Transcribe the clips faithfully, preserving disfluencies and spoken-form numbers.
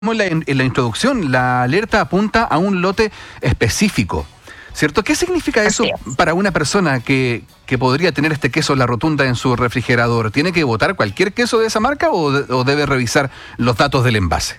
La, en, en la introducción, la alerta apunta a un lote específico, ¿cierto? ¿Qué significa eso para una persona que, que podría tener este queso La Rotunda en su refrigerador? ¿Tiene que botar cualquier queso de esa marca o, de, o debe revisar los datos del envase?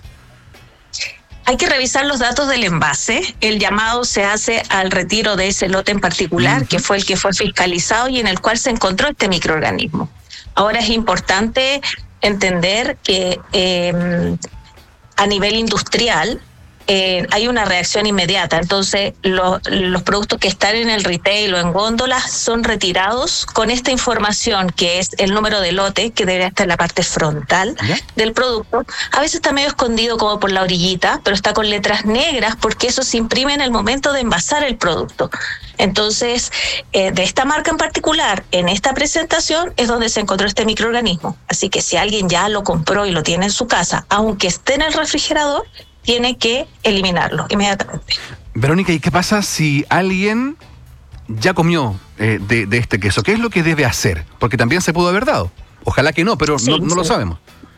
Hay que revisar los datos del envase. El llamado se hace al retiro de ese lote en particular, uh-huh. que fue el que fue fiscalizado y en el cual se encontró este microorganismo. Ahora es importante entender que eh, a nivel industrial eh, hay una reacción inmediata. Entonces lo, los productos que están en el retail o en góndolas son retirados con esta información que es el número de lote, que debería estar en la parte frontal ¿Ya? del producto. A veces está medio escondido como por la orillita, pero está con letras negras porque eso se imprime en el momento de envasar el producto. Entonces, eh, de esta marca en particular, en esta presentación es donde se encontró este microorganismo. Así que si alguien ya lo compró y lo tiene en su casa, aunque esté en el refrigerador, tiene que eliminarlo inmediatamente. Verónica, ¿y qué pasa si alguien ya comió eh, de, de este queso? ¿Qué es lo que debe hacer? Porque también se pudo haber dado. Ojalá que no, pero sí, no, no sí. lo sabemos.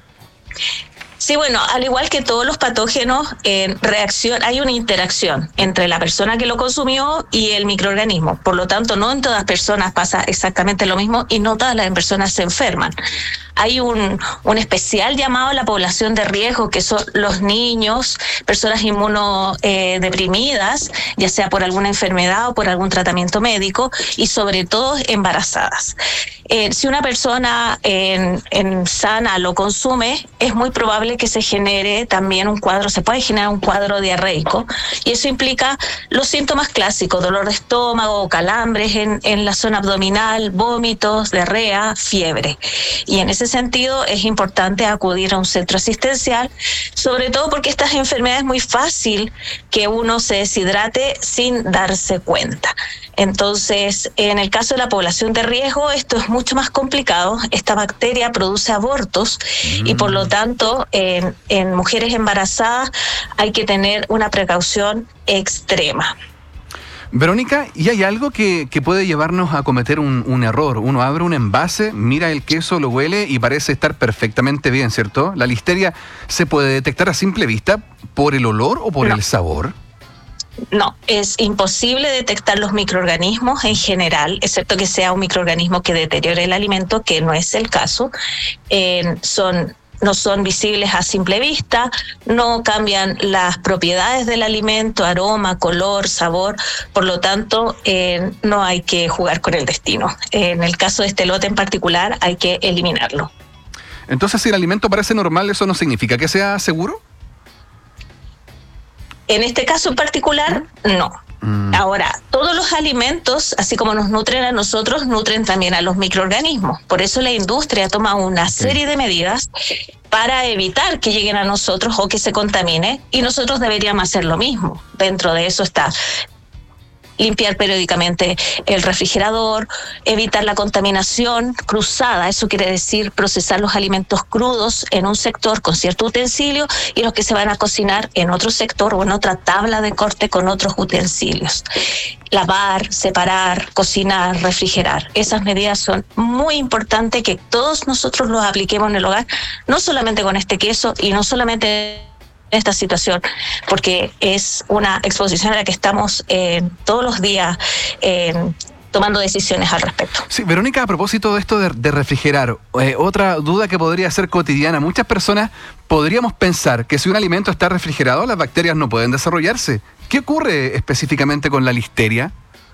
Sí, bueno, al igual que todos los patógenos, en reacción, hay una interacción entre la persona que lo consumió y el microorganismo. Por lo tanto, no en todas las personas pasa exactamente lo mismo y no todas las personas se enferman. Hay un, un especial llamado a la población de riesgo, que son los niños, personas inmunodeprimidas, eh, ya sea por alguna enfermedad o por algún tratamiento médico, y sobre todo embarazadas. Eh, si una persona en, en sana lo consume, es muy probable que se genere también un cuadro, se puede generar un cuadro diarreico, y eso implica los síntomas clásicos: dolor de estómago, calambres en, en la zona abdominal, vómitos, diarrea, fiebre. Y en ese sentido es importante acudir a un centro asistencial, sobre todo porque estas enfermedades es muy fácil que uno se deshidrate sin darse cuenta. Entonces, en el caso de la población de riesgo, esto es mucho más complicado. Esta bacteria produce abortos mm. y por lo tanto, en, en mujeres embarazadas hay que tener una precaución extrema. Verónica, ¿y hay algo que, que puede llevarnos a cometer un, un error? Uno abre un envase, mira el queso, lo huele y parece estar perfectamente bien, ¿cierto? ¿La listeria se puede detectar a simple vista por el olor o por no. el sabor? No, es imposible detectar los microorganismos en general, excepto que sea un microorganismo que deteriore el alimento, que no es el caso. Eh, son... no son visibles a simple vista, no cambian las propiedades del alimento, aroma, color, sabor, por lo tanto eh, no hay que jugar con el destino. En el caso de este lote en particular hay que eliminarlo. Entonces, si el alimento parece normal, ¿eso no significa que sea seguro? En este caso en particular, no. Ahora, todos los alimentos, así como nos nutren a nosotros, nutren también a los microorganismos. Por eso la industria toma una serie de medidas para evitar que lleguen a nosotros o que se contamine, y nosotros deberíamos hacer lo mismo. Dentro de eso está limpiar periódicamente el refrigerador, evitar la contaminación cruzada. Eso quiere decir procesar los alimentos crudos en un sector con cierto utensilio y los que se van a cocinar en otro sector o en otra tabla de corte con otros utensilios. Lavar, separar, cocinar, refrigerar. Esas medidas son muy importantes que todos nosotros los apliquemos en el hogar, no solamente con este queso y no solamente esta situación, porque es una exposición a la que estamos eh, todos los días eh, tomando decisiones al respecto. Sí, Verónica, a propósito de esto de, de refrigerar, eh, otra duda que podría ser cotidiana: muchas personas podríamos pensar que si un alimento está refrigerado, las bacterias no pueden desarrollarse. ¿Qué ocurre específicamente con la listeria?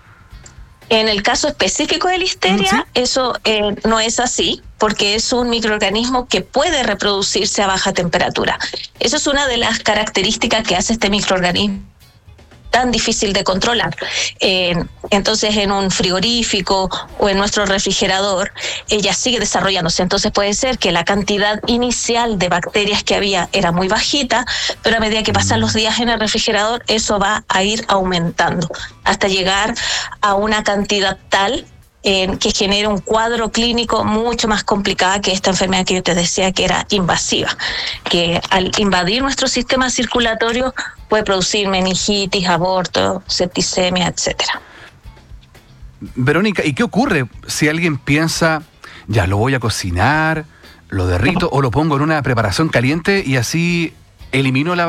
En el caso específico de listeria, ¿sí? eso eh, no es así, porque es un microorganismo que puede reproducirse a baja temperatura. Eso es una de las características que hace este microorganismo tan difícil de controlar. Eh, entonces, en un frigorífico o en nuestro refrigerador, ella sigue desarrollándose. Entonces, puede ser que la cantidad inicial de bacterias que había era muy bajita, pero a medida que pasan los días en el refrigerador, eso va a ir aumentando hasta llegar a una cantidad tal Eh, que genera un cuadro clínico mucho más complicado que esta enfermedad que yo te decía que era invasiva, que al invadir nuestro sistema circulatorio puede producir meningitis, aborto, septicemia, etcétera. Verónica, ¿y qué ocurre si alguien piensa, ya lo voy a cocinar, lo derrito o lo pongo en una preparación caliente y así elimino la